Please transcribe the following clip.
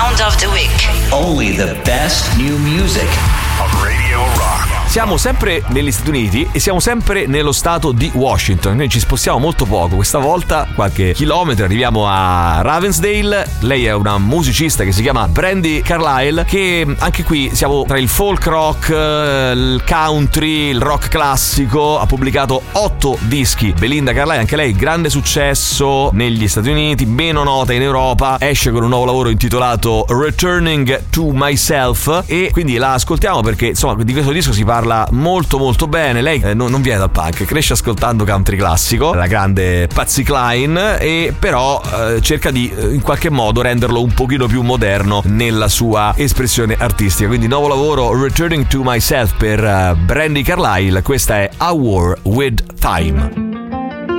Sound of the Week. Only the best new music of Radio Rock. Siamo sempre negli Stati Uniti e siamo sempre nello stato di Washington. Noi ci spostiamo molto poco, questa volta qualche chilometro, arriviamo a Ravensdale. Lei è una musicista che si chiama Brandi Carlile, che anche qui siamo tra il folk rock, il country, il rock classico. Ha pubblicato 8 dischi. Belinda Carlile, anche lei grande successo negli Stati Uniti, meno nota in Europa. Esce con un nuovo lavoro intitolato Returning to Myself e quindi la ascoltiamo perché insomma di questo disco si parla molto molto bene. Lei non viene dal punk, cresce ascoltando country classico, la grande Patsy Cline, e però cerca di in qualche modo renderlo un pochino più moderno nella sua espressione artistica. Quindi nuovo lavoro, Returning to Myself per Brandi Carlile. Questa è A War with Time.